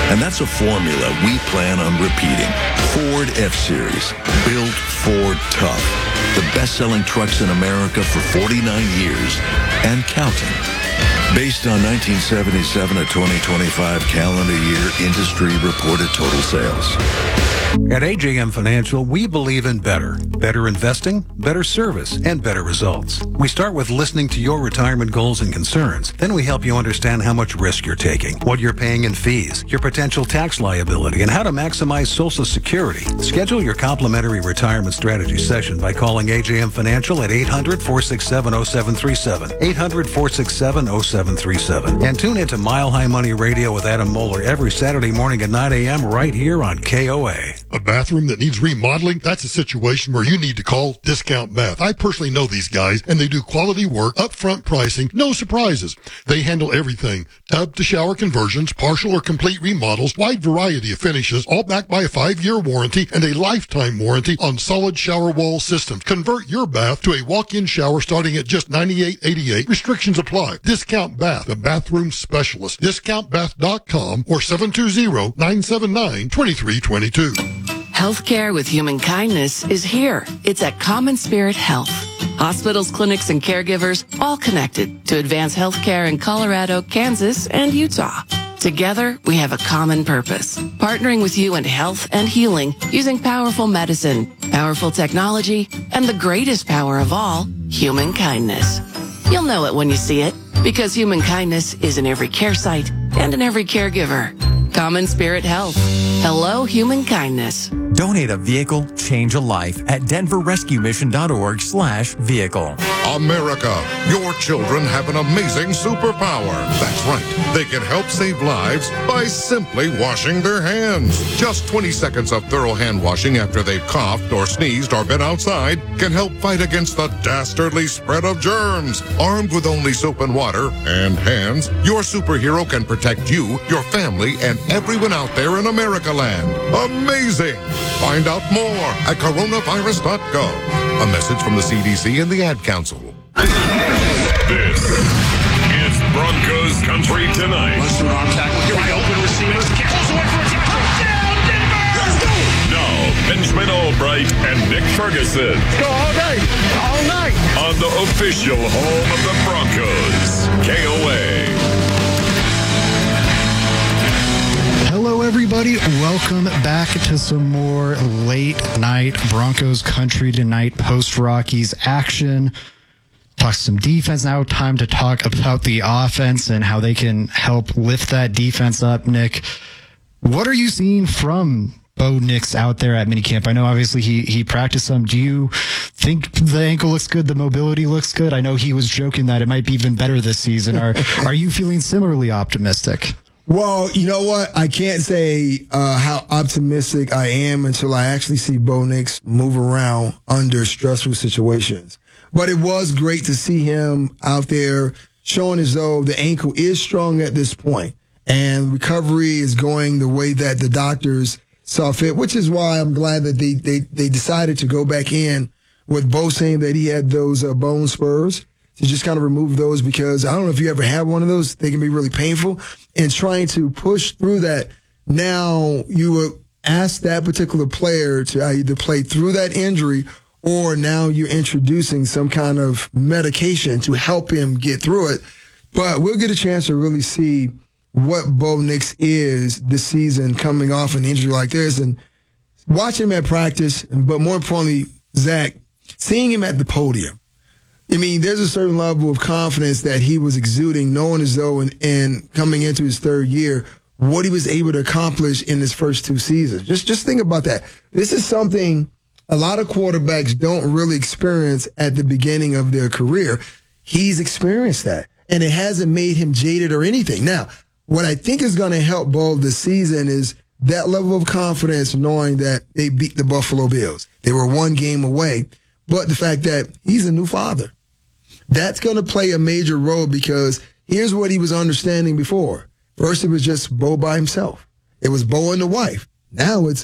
And that's a formula we plan on repeating. Ford F-Series, built Ford tough. The best-selling trucks in America for 49 years and counting. Based on 1977 to 2025 calendar year industry reported total sales. At AJM Financial, we believe in better. Better investing, better service, and better results. We start with listening to your retirement goals and concerns. Then we help you understand how much risk you're taking, what you're paying in fees, your potential tax liability, and how to maximize Social Security. Schedule your complimentary retirement strategy session by calling AJM Financial at 800-467-0737, 800-467-0737. And tune into Mile High Money Radio with Adam Moeller every Saturday morning at 9 a.m. right here on KOA. A bathroom that needs remodeling? That's a situation where you need to call Discount Bath. I personally know these guys, and they do quality work, upfront pricing, no surprises. They handle everything. Tub to shower conversions, partial or complete remodels, wide variety of finishes, all backed by a 5-year warranty and a lifetime warranty on solid shower wall systems. Convert your bath to a walk-in shower starting at just $98.88. Restrictions apply. Discount Bath, the bathroom specialist. DiscountBath.com or 720-979-2322. Healthcare with human kindness is here. It's at Common Spirit Health. Hospitals, clinics, and caregivers all connected to advance healthcare in Colorado, Kansas, and Utah. Together, we have a common purpose, partnering with you in health and healing using powerful medicine, powerful technology, and the greatest power of all, human kindness. You'll know it when you see it, because human kindness is in every care site and in every caregiver. Common Spirit Health. Hello, human kindness. Donate a vehicle, change a life at denverrescuemission.org/vehicle. America, your children have an amazing superpower. That's right. They can help save lives by simply washing their hands. Just 20 seconds of thorough hand washing after they've coughed or sneezed or been outside can help fight against the dastardly spread of germs. Armed with only soap and water and hands, your superhero can protect you, your family, and everyone out there in America land. Amazing! Find out more at coronavirus.gov. A message from the CDC and the Ad Council. This is Broncos Country Tonight. Lester on tackle. Here we go. Open receivers. Close away for a touchdown, Denver! Let's go! Now, Benjamin Albright and Nick Ferguson. Go all day, all night. On the official home of the Broncos, KOA. Hello, everybody. Welcome back to some more late night Broncos Country Tonight post-Rockies action. Talk some defense now. Time to talk about the offense and how they can help lift that defense up. Nick, what are you seeing from Bo Nix out there at minicamp? I know obviously he practiced some. Do you think the ankle looks good? The mobility looks good? I know he was joking that it might be even better this season. Are you feeling similarly optimistic? Well, you know what? I can't say how optimistic I am until I actually see Bo Nix move around under stressful situations. But it was great to see him out there showing as though the ankle is strong at this point and recovery is going the way that the doctors saw fit, which is why I'm glad that they decided to go back in with Bo saying that he had those bone spurs, to just kind of remove those, because I don't know if you ever had one of those. They can be really painful. And trying to push through that, now you would ask that particular player to either play through that injury, or now you're introducing some kind of medication to help him get through it. But we'll get a chance to really see what Bo Nix is this season coming off an injury like this, and watch him at practice, but more importantly, Zach, seeing him at the podium. I mean, there's a certain level of confidence that he was exuding, knowing as though and coming into his third year, what he was able to accomplish in his first 2 seasons. Just think about that. This is something a lot of quarterbacks don't really experience at the beginning of their career. He's experienced that, and it hasn't made him jaded or anything. Now, what I think is going to help Bo this season is that level of confidence, knowing that they beat the Buffalo Bills. They were 1 game away, but the fact that he's a new father. That's going to play a major role, because here's what he was understanding before. First, it was just Bo by himself. It was Bo and the wife. Now it's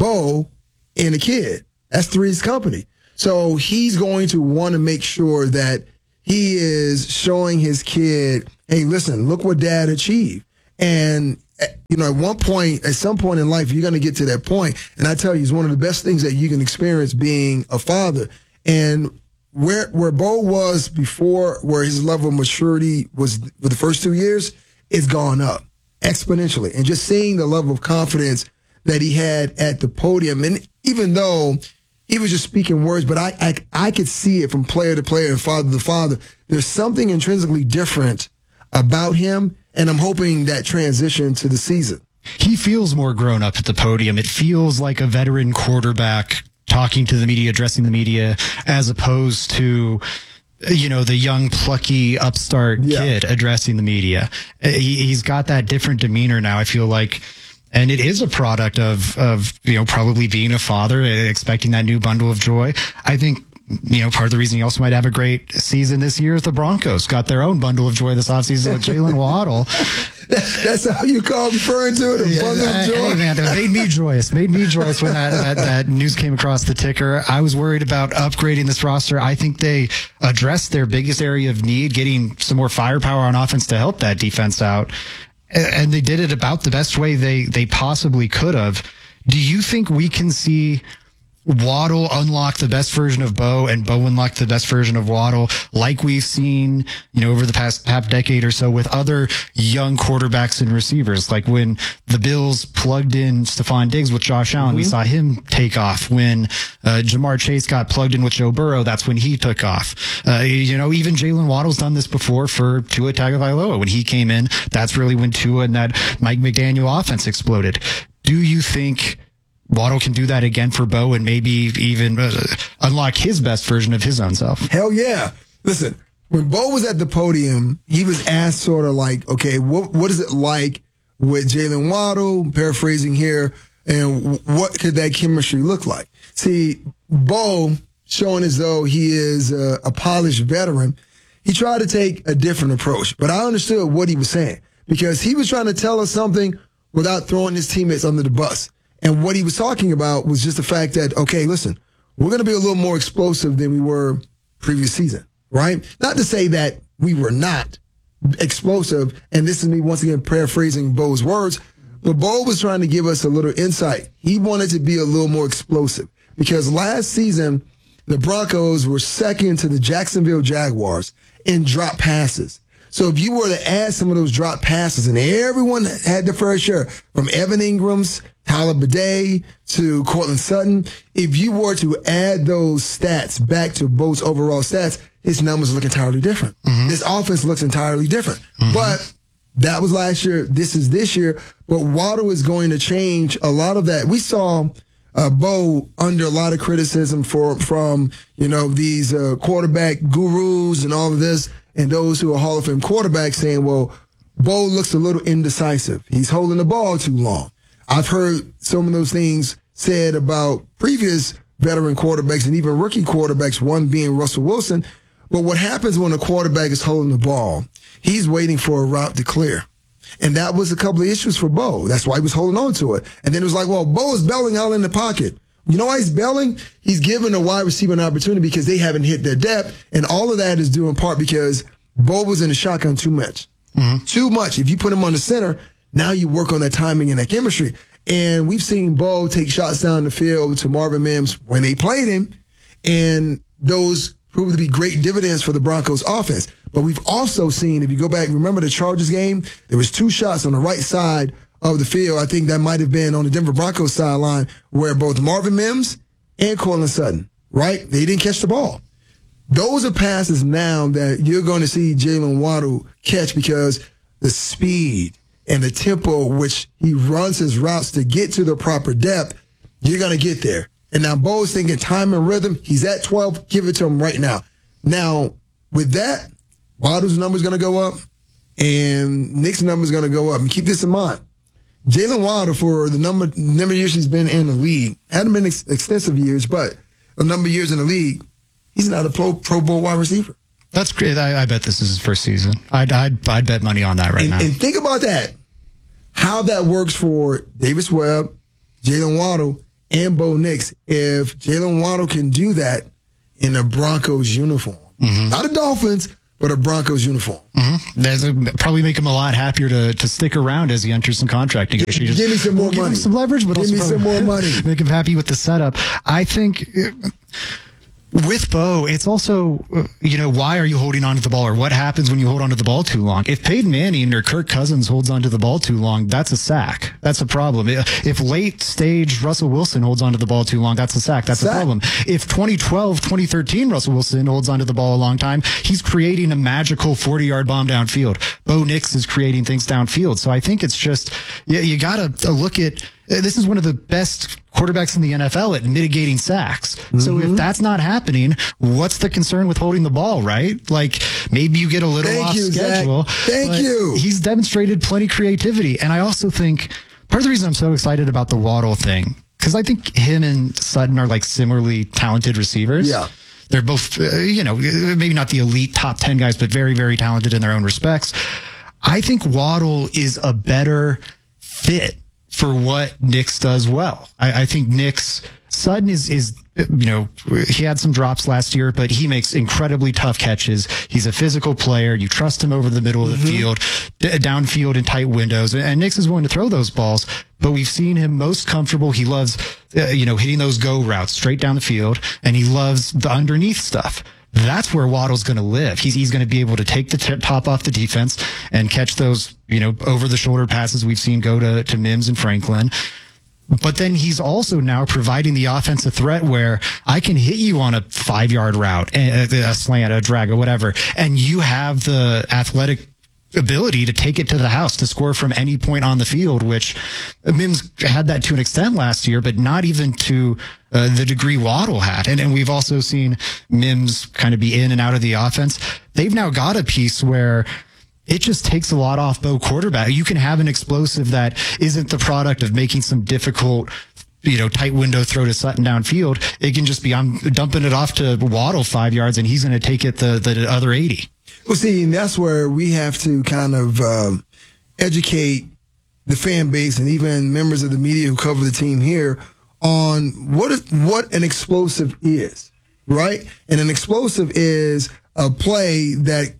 Bo and a kid. That's 3's company. So he's going to want to make sure that he is showing his kid, hey, listen, look what dad achieved. And at one point, at some point in life, you're going to get to that point. And I tell you, it's one of the best things that you can experience being a father. And where Bo was before, where his level of maturity was for the first 2 years, it's gone up exponentially. And just seeing the level of confidence that he had at the podium, and even though he was just speaking words, but I could see it from player to player and father to father. There's something intrinsically different about him, and I'm hoping that transition to the season. He feels more grown up at the podium. It feels like a veteran quarterback talking to the media, addressing the media, as opposed to, the young, plucky, upstart kid addressing the media. He's got that different demeanor now, I feel like. And it is a product of probably being a father, expecting that new bundle of joy. I think, part of the reason he also might have a great season this year is the Broncos got their own bundle of joy this offseason with Jalen Waddle. That's how you call referring to it, a bundle of joy? Hey, man, it made me joyous when that news came across the ticker. I was worried about upgrading this roster. I think they addressed their biggest area of need, getting some more firepower on offense to help that defense out. And they did it about the best way they possibly could have. Do you think we can see Waddle unlock the best version of Bo and Bo unlock the best version of Waddle, like we've seen, over the past half decade or so with other young quarterbacks and receivers? Like when the Bills plugged in Stephon Diggs with Josh Allen, we saw him take off. When Jamar Chase got plugged in with Joe Burrow, that's when he took off. Even Jalen Waddle's done this before for Tua Tagovailoa. When he came in, that's really when Tua and that Mike McDaniel offense exploded. Do you think Waddle can do that again for Bo and maybe even unlock his best version of his own self? Hell yeah. Listen, when Bo was at the podium, he was asked sort of like, okay, what is it like with Jalen Waddle, paraphrasing here, and what could that chemistry look like? See, Bo, showing as though he is a polished veteran, he tried to take a different approach. But I understood what he was saying because he was trying to tell us something without throwing his teammates under the bus. And what he was talking about was just the fact that, okay, listen, we're going to be a little more explosive than we were previous season, right? Not to say that we were not explosive, and this is me once again paraphrasing Bo's words, but Bo was trying to give us a little insight. He wanted to be a little more explosive because last season, the Broncos were second to the Jacksonville Jaguars in drop passes. So if you were to add some of those drop passes, and everyone had their fair share, from Evan Ingram's, Tyler Bidet to Cortland Sutton, if you were to add those stats back to Bo's overall stats, his numbers look entirely different. Mm-hmm. This offense looks entirely different. Mm-hmm. But that was last year. This is this year. But Waddle is going to change a lot of that. We saw Bo under a lot of criticism from these quarterback gurus and all of this, and those who are Hall of Fame quarterbacks saying, well, Bo looks a little indecisive. He's holding the ball too long. I've heard some of those things said about previous veteran quarterbacks and even rookie quarterbacks, one being Russell Wilson. But what happens when a quarterback is holding the ball? He's waiting for a route to clear. And that was a couple of issues for Bo. That's why he was holding on to it. And then it was like, well, Bo is bailing out in the pocket. You know why he's bailing? He's giving a wide receiver an opportunity because they haven't hit their depth. And all of that is due in part because Bo was in the shotgun too much. Mm-hmm. Too much. If you put him on the center, now you work on that timing and that chemistry. And we've seen Bo take shots down the field to Marvin Mims when they played him. And those proved to be great dividends for the Broncos offense. But we've also seen, if you go back, remember the Chargers game? There was two shots on the right side of the field. I think that might have been on the Denver Broncos sideline where both Marvin Mims and Cortland Sutton, right? They didn't catch the ball. Those are passes now that you're going to see Jalen Waddle catch because the speed and the tempo which he runs his routes to get to the proper depth, you're going to get there. And now Bo's thinking time and rhythm. He's at 12. Give it to him right now. Now, with that, Waddle's number is going to go up and Nick's number is going to go up. And keep this in mind. Jalen Waddle, for the number of years he's been in the league, hadn't been extensive years, but a number of years in the league, he's not a Pro Bowl wide receiver. That's great. I bet this is his first season. I'd bet money on that now. And think about that. How that works for Davis Webb, Jalen Waddle, and Bo Nix. If Jalen Waddle can do that in a Broncos uniform, not the Dolphins, but a Broncos uniform. Mm-hmm. That'll probably make him a lot happier to stick around as he enters some contract negotiations. Give me some more money. Give him some leverage, but give also me some more money. Make him happy with the setup. I think with Bo, it's also, why are you holding on to the ball, or what happens when you hold on to the ball too long? If Peyton Manning or Kirk Cousins holds on to the ball too long, that's a sack. That's a problem. If late stage Russell Wilson holds on to the ball too long, that's a sack. That's a problem. If 2012, 2013 Russell Wilson holds on to the ball a long time, he's creating a magical 40-yard bomb downfield. Bo Nix is creating things downfield. So I think it's just, you got to look at, this is one of the best quarterbacks in the NFL at mitigating sacks. Mm-hmm. So if that's not happening, what's the concern with holding the ball, right? Like, maybe you get a little off schedule. Thank you. He's demonstrated plenty creativity. And I also think part of the reason I'm so excited about the Waddle thing, because I think him and Sutton are like similarly talented receivers. Yeah. They're both, maybe not the elite top 10 guys, but very, very talented in their own respects. I think Waddle is a better fit for what Nix does well. I think Sutton is he had some drops last year, but he makes incredibly tough catches. He's a physical player. You trust him over the middle of the field, downfield in tight windows, and Nix is willing to throw those balls, but we've seen him most comfortable. He loves, hitting those go routes straight down the field, and he loves the underneath stuff. That's where Waddle's going to live. He's going to be able to take the top off the defense and catch those, over the shoulder passes we've seen go to Mims and Franklin. But then he's also now providing the offensive threat where I can hit you on a 5-yard route, a slant, a drag, or whatever, and you have the athletic ability to take it to the house, to score from any point on the field, which Mims had that to an extent last year, but not even to the degree Waddle had. And we've also seen Mims kind of be in and out of the offense. They've now got a piece where it just takes a lot off Bo quarterback. You can have an explosive that isn't the product of making some difficult, tight window throw to Sutton downfield. It can just be, I'm dumping it off to Waddle 5 yards and he's going to take it the other 80. Well, see, and that's where we have to kind of educate the fan base and even members of the media who cover the team here on what an explosive is, right? And an explosive is a play that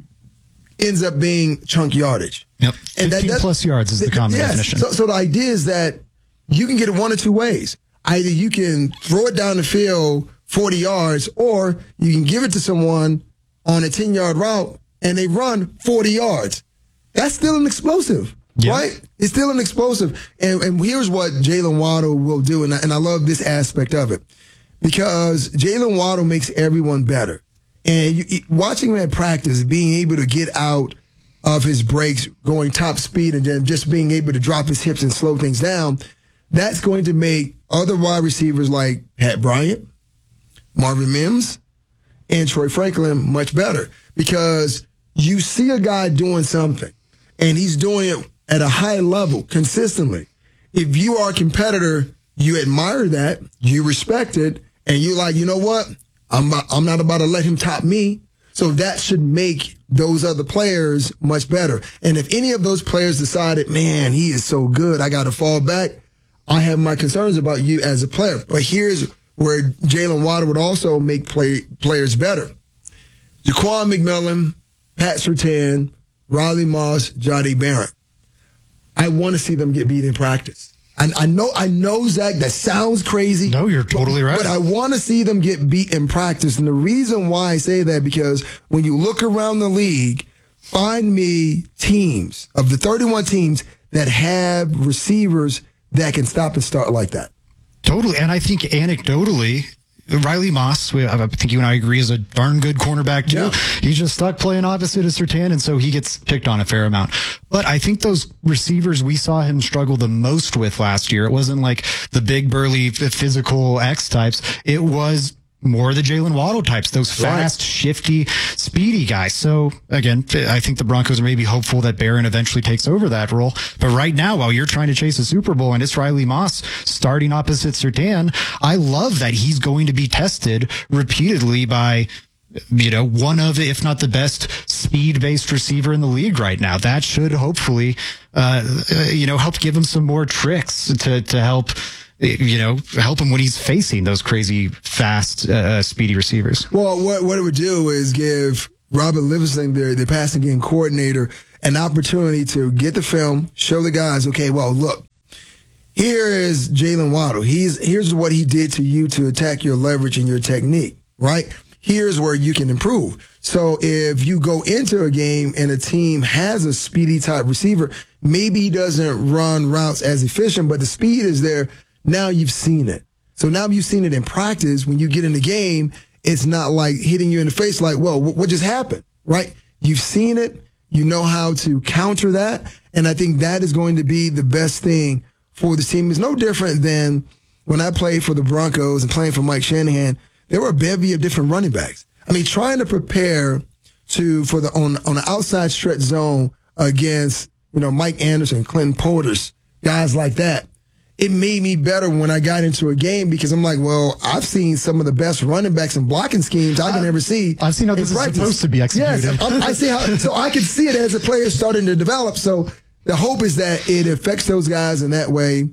ends up being chunk yardage. Yep, 15 plus yards is the common definition. So the idea is that you can get it one of two ways. Either you can throw it down the field 40 yards, or you can give it to someone on a 10-yard route and they run 40 yards. That's still an explosive, right? It's still an explosive. And here's what Jalen Waddle will do, and I love this aspect of it, because Jalen Waddle makes everyone better. And watching him at practice, being able to get out of his breaks, going top speed, and then just being able to drop his hips and slow things down, that's going to make other wide receivers like Pat Bryant, Marvin Mims, and Troy Franklin much better, because you see a guy doing something and he's doing it at a high level consistently. If you are a competitor, you admire that, you respect it, and you're like, you know what? I'm not about to let him top me. So that should make those other players much better. And if any of those players decided, man, he is so good, I got to fall back, I have my concerns about you as a player. But here's where Jalen Waddle would also make players better. Jaquan McMillan, Pat Surtain, Riley Moss, Jahdae Barrett. I want to see them get beat in practice. I know, Zach, that sounds crazy. No, you're totally right. But I want to see them get beat in practice. And the reason why I say that, because when you look around the league, find me teams, of the 31 teams, that have receivers that can stop and start like that. Totally. And I think anecdotally, Riley Moss, I think you and I agree, is a darn good cornerback too. Yeah. He's just stuck playing opposite of Surtain, and so he gets picked on a fair amount. But I think those receivers we saw him struggle the most with last year, it wasn't like the big, burly, physical X types. It was more the Jalen Waddle types, those fast, shifty, speedy guys. So again, I think the Broncos are maybe hopeful that Barron eventually takes over that role. But right now, while you're trying to chase a Super Bowl and it's Riley Moss starting opposite Surtain, I love that he's going to be tested repeatedly by, one of, if not the best speed-based receiver in the league right now. That should hopefully, help give him some more tricks to help him when he's facing those crazy, fast, speedy receivers. Well, what it would do is give Robert Livingston, their passing game coordinator, an opportunity to get the film, show the guys, okay, well, look, here is Jalen Waddle. Here's what he did to you to attack your leverage and your technique, right? Here's where you can improve. So if you go into a game and a team has a speedy type receiver, maybe he doesn't run routes as efficient, but the speed is there. Now you've seen it. So now you've seen it in practice. When you get in the game, it's not like hitting you in the face like, well, what just happened, right? You've seen it. You know how to counter that. And I think that is going to be the best thing for the team. It's no different than when I played for the Broncos and playing for Mike Shanahan. There were a bevy of different running backs. I mean, trying to prepare on the outside stretch zone against, Mike Anderson, Clinton Portis, guys like that. It made me better when I got into a game because I'm like, well, I've seen some of the best running backs and blocking schemes I can ever see. I've seen how this is supposed to be executed. Yes, I see how. So I can see it as the players starting to develop. So the hope is that it affects those guys in that way.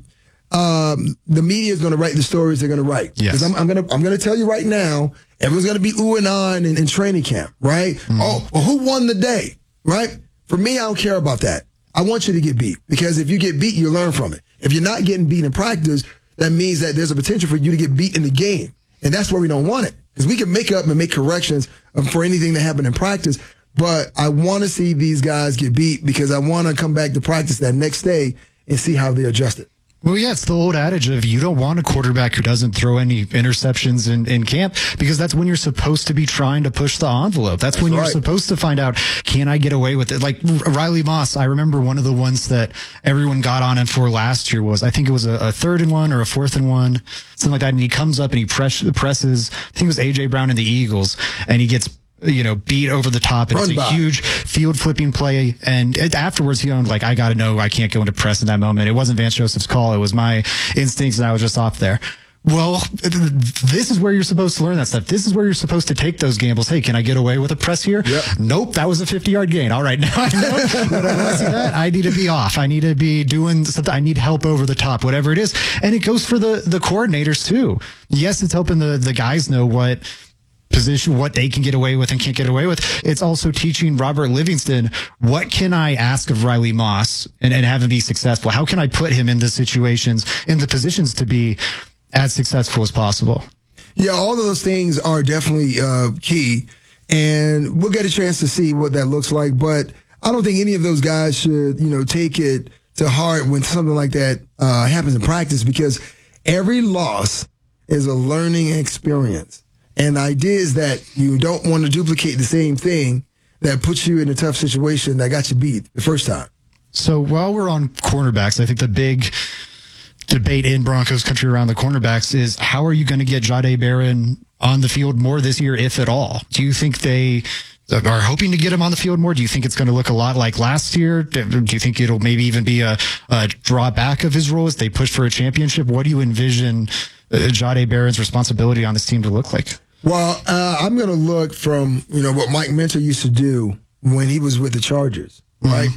The media is going to write the stories they're going to write. Yes. I'm going to tell you right now, everyone's going to be ooh and on in training camp, right? Mm. Oh, well, who won the day, right? For me, I don't care about that. I want you to get beat because if you get beat, you learn from it. If you're not getting beat in practice, that means that there's a potential for you to get beat in the game. And that's where we don't want it because we can make up and make corrections for anything that happened in practice. But I want to see these guys get beat because I want to come back to practice that next day and see how they adjust it. Well, yeah, it's the old adage of you don't want a quarterback who doesn't throw any interceptions in camp because that's when you're supposed to be trying to push the envelope. That's when you're supposed to find out, can I get away with it? Like Riley Moss, I remember one of the ones that everyone got on him for last year was, I think it was a 3rd and 1 or a 4th and 1, something like that. And he comes up and he presses, I think it was A.J. Brown and the Eagles, and he gets beat over the top. And it's a huge field flipping play. And afterwards, he owned, I got to know I can't go into press in that moment. It wasn't Vance Joseph's call. It was my instincts, and I was just off there. Well, this is where you're supposed to learn that stuff. This is where you're supposed to take those gambles. Hey, can I get away with a press here? Yep. Nope, that was a 50-yard gain. All right, now I know. But I see that. I need to be off. I need to be doing something. I need help over the top, whatever it is. And it goes for the coordinators, too. Yes, it's helping the guys know what position, what they can get away with and can't get away with. It's also teaching Robert Livingston, what can I ask of Riley Moss and have him be successful? How can I put him in the situations, in the positions to be as successful as possible? Yeah, all of those things are definitely key, and we'll get a chance to see what that looks like. But I don't think any of those guys should, take it to heart when something like that happens in practice because every loss is a learning experience. And the idea is that you don't want to duplicate the same thing that puts you in a tough situation that got you beat the first time. So while we're on cornerbacks, I think the big debate in Broncos country around the cornerbacks is how are you going to get Jahdae Barron on the field more this year, if at all? Do you think they are hoping to get him on the field more? Do you think it's going to look a lot like last year? Do you think it'll maybe even be a drawback of his role as they push for a championship? What do you envision Jahdae Barron's responsibility on this team to look like? Well, I'm going to look from, what Mike Minter used to do when he was with the Chargers, right?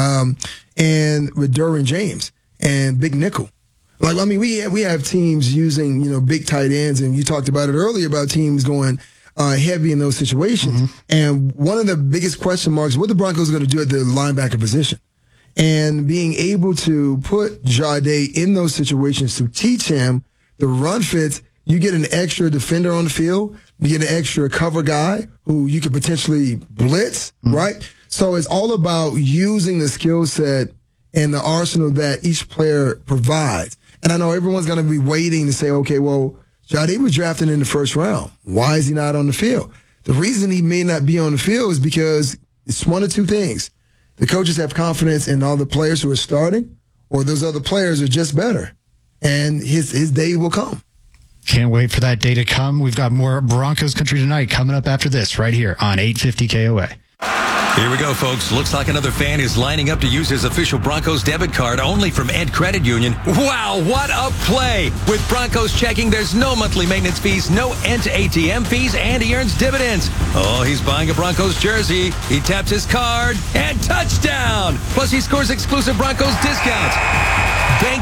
And with Derwin James and Big Nickel. We have teams using, big tight ends, and you talked about it earlier about teams going heavy in those situations. Mm-hmm. And one of the biggest question marks, what the Broncos are going to do at the linebacker position. And being able to put Jahdae in those situations to teach him the run fits. You get an extra defender on the field. You get an extra cover guy who you could potentially blitz, right? So it's all about using the skill set and the arsenal that each player provides. And I know everyone's going to be waiting to say, okay, well, Jahdae was drafted in the 1st round. Why is he not on the field? The reason he may not be on the field is because it's one of two things. The coaches have confidence in all the players who are starting, or those other players are just better. And his day will come. Can't wait for that day to come. We've got more Broncos Country Tonight coming up after this right here on 850 KOA. Here we go, folks. Looks like another fan is lining up to use his official Broncos debit card only from Ed Credit Union. Wow, what a play! With Broncos checking, there's no monthly maintenance fees, no end to ATM fees, and he earns dividends. Oh, he's buying a Broncos jersey. He taps his card, and touchdown! Plus, he scores exclusive Broncos discounts. Bank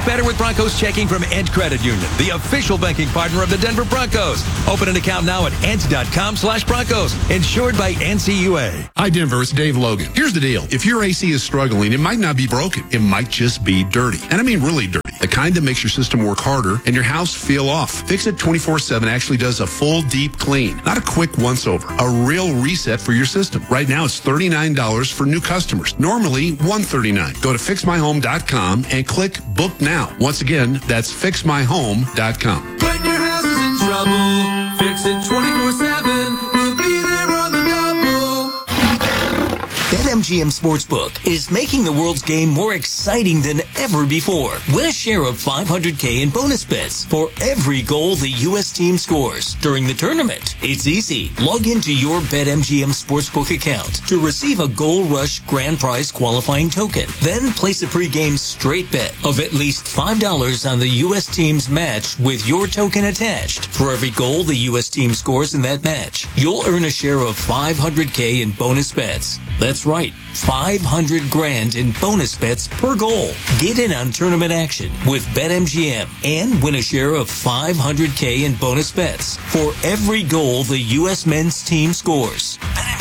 better with Broncos Checking from Ent Credit Union, the official banking partner of the Denver Broncos. Open an account now at ent.com/Broncos. Insured by NCUA. Hi, Denver. It's Dave Logan. Here's the deal. If your AC is struggling, it might not be broken. It might just be dirty. And I mean really dirty. The kind that makes your system work harder and your house feel off. Fix It 24/7 actually does a full deep clean. Not a quick once-over. A real reset for your system. Right now, it's $39 for new customers. Normally, $139. Go to fixmyhome.com and click Book Now. Once again, that's fixmyhome.com. When your house is in trouble, fix it 24/7. We'll be there on the double. BetMGM Sportsbook is making the world's game more exciting than ever before. Win a share of $500K in bonus bets for every goal the U.S. team scores during the tournament. It's easy. Log into your BetMGM Sportsbook account to receive a Goal Rush grand prize qualifying token. Then place a pregame straight bet of at least $5 on the U.S. team's match with your token attached. For every goal the U.S. team scores in that match, you'll earn a share of $500K in bonus bets. That's right, $500,000 in bonus bets per goal. Get in on tournament action with BetMGM and win a share of $500K in bonus bets for every goal the U.S. men's team scores. BetMGM